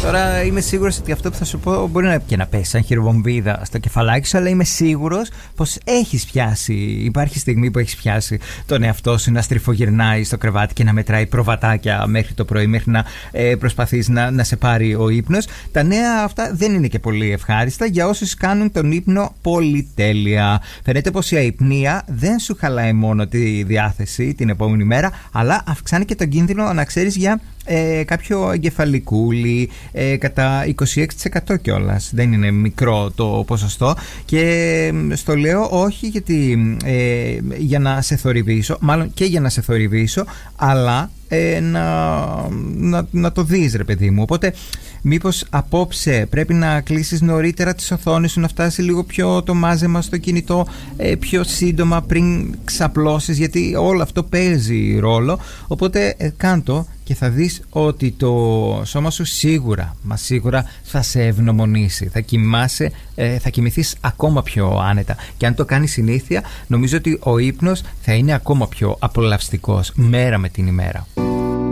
Τώρα είμαι σίγουρος ότι αυτό που θα σου πω μπορεί και να πέσει σαν χειροβομβίδα στο κεφαλάκι σου, αλλά είμαι σίγουρος πως έχεις πιάσει, υπάρχει στιγμή που έχεις πιάσει τον εαυτό σου να στριφογυρνάει στο κρεβάτι και να μετράει προβατάκια μέχρι το πρωί, μέχρι να προσπαθείς να σε πάρει ο ύπνος. Τα νέα αυτά δεν είναι και πολύ ευχάριστα για όσους κάνουν τον ύπνο πολυτέλεια. Φαίνεται πως η αϊπνία δεν σου χαλάει μόνο τη διάθεση την επόμενη μέρα, αλλά αυξάνει και τον κίνδυνο, να ξέρεις, για κάποιο εγκεφαλικούλι, κατά 26% κιόλας. Δεν είναι μικρό το ποσοστό. Και στο λέω όχι γιατί για να σε θορυβήσω, μάλλον και για να σε θορυβήσω, αλλά να το δεις, ρε παιδί μου. Οπότε μήπως απόψε πρέπει να κλείσεις νωρίτερα τις οθόνες σου, να φτάσει λίγο πιο το μάζεμα στο κινητό πιο σύντομα πριν ξαπλώσεις, γιατί όλο αυτό παίζει ρόλο. Οπότε κάντο και θα δεις ότι το σώμα σου σίγουρα θα σε ευνομονήσει. Θα κοιμηθείς ακόμα πιο άνετα. Και αν το κάνεις συνήθεια, νομίζω ότι ο ύπνος θα είναι ακόμα πιο απολαυστικός μέρα με την ημέρα.